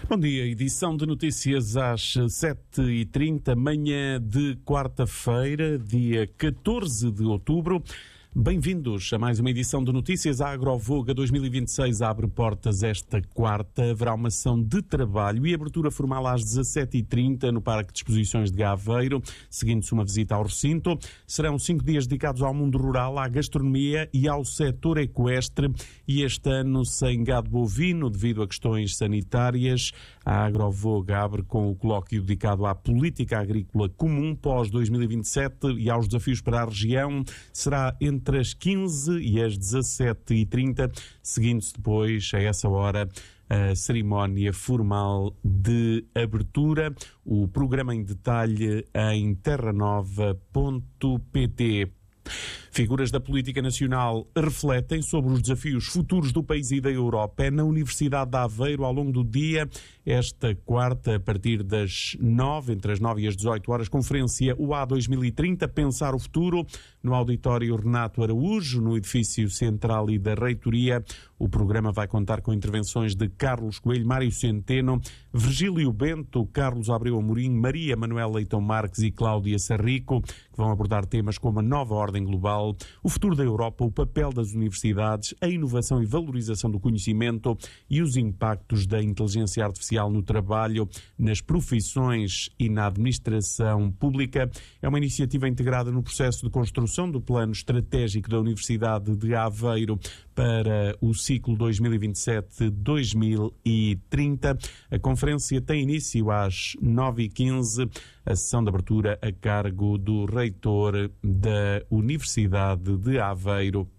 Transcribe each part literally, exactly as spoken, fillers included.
Bom dia, edição de notícias às sete e trinta, manhã de quarta-feira, dia catorze de outubro. Bem-vindos a mais uma edição de notícias. A Agrovoga dois mil e vinte e seis abre portas esta quarta. Haverá uma ação de trabalho e abertura formal às dezassete e trinta no Parque de Exposições de Gaveiro, seguindo-se uma visita ao recinto. Serão cinco dias dedicados ao mundo rural, à gastronomia e ao setor equestre, e este ano sem gado bovino devido a questões sanitárias. A Agrovoga abre com o colóquio dedicado à política agrícola comum pós dois mil e vinte e sete e aos desafios para a região. Será entre entre as quinze e as dezassete e trinta, seguindo-se depois, a essa hora, a cerimónia formal de abertura. O programa em detalhe em terranova ponto pt. Figuras da política nacional refletem sobre os desafios futuros do país e da Europa. É na Universidade de Aveiro, ao longo do dia, esta quarta, a partir das nove, entre as nove e as dezoito horas, conferência U A dois mil e trinta, Pensar o Futuro, no auditório Renato Araújo, no edifício central e da reitoria. O programa vai contar com intervenções de Carlos Coelho, Mário Centeno, Virgílio Bento, Carlos Abreu Amorim, Maria Manuela Leitão Marques e Cláudia Sarrico, que vão abordar temas como a nova ordem global, o futuro da Europa, o papel das universidades, a inovação e valorização do conhecimento e os impactos da inteligência artificial no trabalho, nas profissões e na administração pública. É uma iniciativa integrada no processo de construção do plano estratégico da Universidade de Aveiro para o ciclo dois mil e vinte e sete a dois mil e trinta. A conferência tem início às nove e quinze, a sessão de abertura a cargo do reitor da Universidade de Aveiro.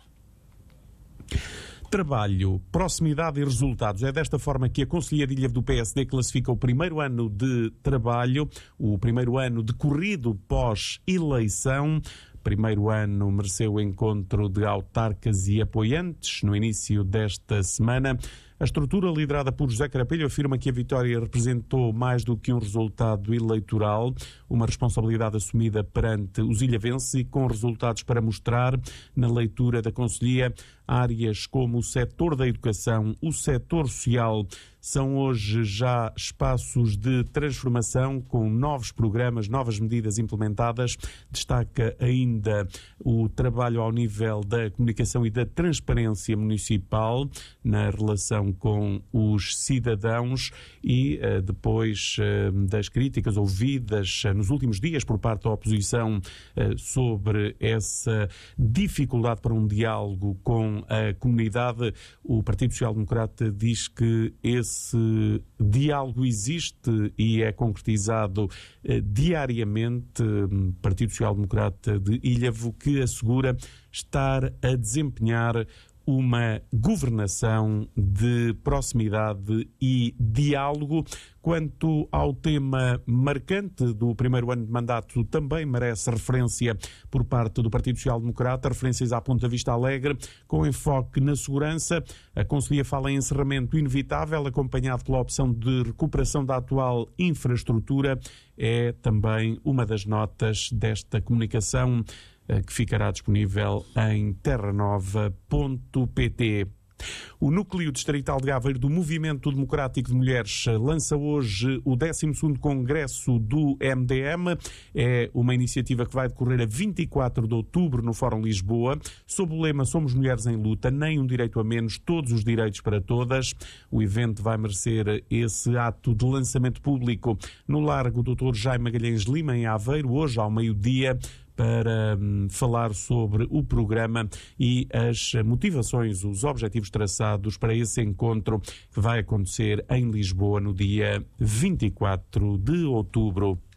Trabalho, proximidade e resultados. É desta forma que a Conselharia do P S D classifica o primeiro ano de trabalho, o primeiro ano decorrido pós-eleição. Primeiro ano mereceu o encontro de autarcas e apoiantes no início desta semana. A estrutura liderada por José Carapelho afirma que a vitória representou mais do que um resultado eleitoral, uma responsabilidade assumida perante os ilhavenses e com resultados para mostrar. Na leitura da Conselhia, áreas como o setor da educação, o setor social, são hoje já espaços de transformação com novos programas, novas medidas implementadas. Destaca ainda o trabalho ao nível da comunicação e da transparência municipal na relação com os cidadãos e uh, depois uh, das críticas ouvidas uh, nos últimos dias por parte da oposição uh, sobre essa dificuldade para um diálogo com a comunidade. O Partido Social Democrata diz que esse diálogo existe e é concretizado uh, diariamente. Um, Partido Social Democrata de Ilhavo, que assegura estar a desempenhar uma governação de proximidade e diálogo. Quanto ao tema marcante do primeiro ano de mandato, também merece referência por parte do Partido Social Democrata, referências à Ponta Vista Alegre, com enfoque na segurança. A Conselhia fala em encerramento inevitável, acompanhado pela opção de recuperação da atual infraestrutura. É também uma das notas desta comunicação, que ficará disponível em terranova ponto pt. O Núcleo Distrital de Aveiro do Movimento Democrático de Mulheres lança hoje o décimo segundo Congresso do M D M. É uma iniciativa que vai decorrer a vinte e quatro de outubro no Fórum Lisboa, sob o lema Somos Mulheres em Luta, nem um direito a menos, todos os direitos para todas. O evento vai merecer esse ato de lançamento público no Largo doutor Jaime Magalhães Lima, em Aveiro, hoje ao meio-dia, para hum, falar sobre o programa e as motivações, os objetivos traçados para esse encontro que vai acontecer em Lisboa no dia vinte e quatro de outubro.